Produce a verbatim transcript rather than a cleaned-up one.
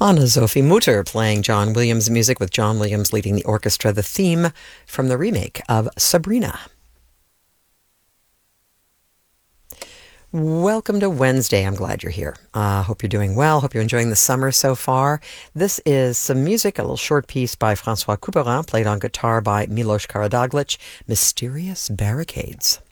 Anna-Sophie Mutter playing John Williams music with John Williams leading the orchestra, the theme from the remake of Sabrina. Welcome to Wednesday. I'm glad you're here. I uh, hope you're doing well. Hope you're enjoying the summer so far. This is some music, a little short piece by François Couperin, played on guitar by Milos Karadaglic, Mysterious Barricades.